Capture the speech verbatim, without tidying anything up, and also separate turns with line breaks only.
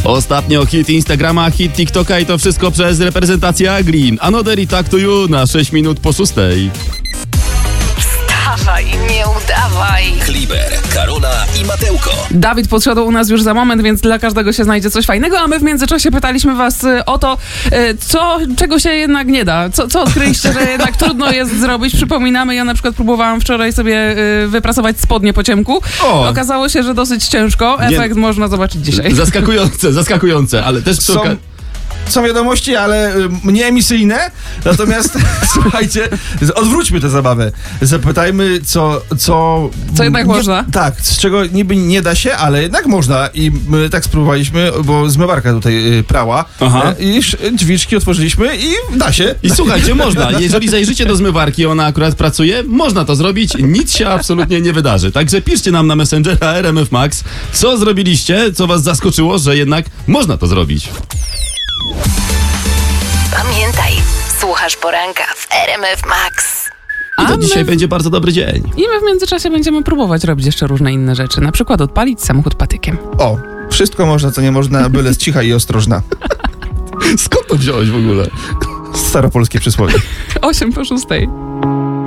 Ostatnio hit Instagrama, hit TikToka i to wszystko przez reprezentację Agri. Another i Tak to You na sześć minut po szóstej.
Wstawaj, nie udawaj.
Kliber, Karola i Mateuko.
Dawid podsiadł u nas już za moment, więc dla każdego się znajdzie coś fajnego, a my w międzyczasie pytaliśmy was o to, co, czego się jednak nie da. Co, co odkryliście, że jednak trudno jest zrobić? Przypominamy, ja na przykład próbowałam wczoraj sobie wyprasować spodnie po ciemku. O. Okazało się, że dosyć ciężko. Efekt nie. można zobaczyć dzisiaj.
Zaskakujące, zaskakujące, ale też przy okazji...
Są wiadomości, ale mniej emisyjne. Natomiast słuchajcie, odwróćmy tę zabawę. Zapytajmy, co... Co,
co jednak
nie,
można.
Tak, z czego niby nie da się, ale jednak można. I my tak spróbowaliśmy, bo zmywarka tutaj prała. Aha. I drzwiczki otworzyliśmy i da się.
I słuchajcie, można. Jeżeli zajrzycie do zmywarki, ona akurat pracuje, można to zrobić. Nic się absolutnie nie wydarzy. Także piszcie nam na Messengera R M F Max, co zrobiliście, co was zaskoczyło, że jednak można to zrobić.
Pamiętaj, słuchasz poranka w R M F Max.
I to dzisiaj w... będzie bardzo dobry dzień.
I my w międzyczasie będziemy próbować robić jeszcze różne inne rzeczy. Na przykład odpalić samochód patykiem.
O, wszystko można, co nie można, byle z cicha i ostrożna.
Skąd to wziąłeś w ogóle?
Staropolskie przysłowie.
osiem po szóstej.